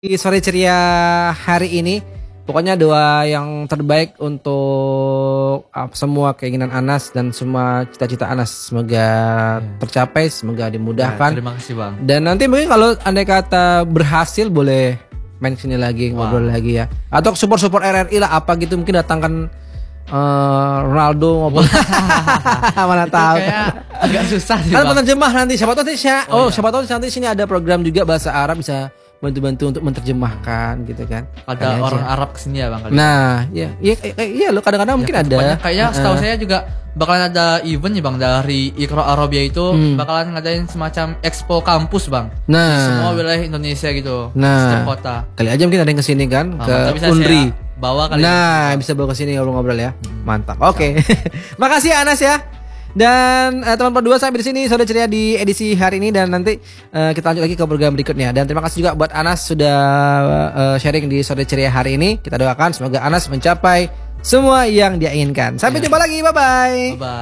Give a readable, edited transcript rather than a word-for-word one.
Di sore ceria hari ini, pokoknya doa yang terbaik untuk semua keinginan Anas dan semua cita-cita Anas semoga tercapai, semoga dimudahkan. Terima kasih Bang. Dan nanti mungkin kalau andai kata berhasil boleh main sini lagi, ngobrol lagi ya. Atau support RRI lah apa gitu, mungkin datangkan Ronaldo ngobrol. Mana tahu. Kayak agak susah sih Kan Bang. penerjemah nanti siapa tahu siapa tahu nanti sini ada program juga bahasa Arab bisa bantu-bantu untuk menerjemahkan gitu kan. Ada orang Arab kesini ya Bang kali. Nah, iya lo kadang-kadang mungkin ada. Kayaknya setahu saya juga bakalan ada event ya Bang dari Iqra Arabia itu bakalan ngadain semacam expo kampus Bang. Nah, di semua wilayah Indonesia gitu. Setiap kota. Kali aja mungkin ada yang kesini kan ke bisa Unri. Bawa kali. Nah, bisa bawa kesini ngobrol-ngobrol ya. Mantap. Oke. Makasih ya Anas ya. Dan teman berdua sampai di sini sore ceria di edisi hari ini dan nanti kita lanjut lagi ke program berikutnya. Dan terima kasih juga buat Anas sudah sharing di sore ceria hari ini. Kita doakan semoga Anas mencapai semua yang dia inginkan. Sampai jumpa lagi. Bye bye.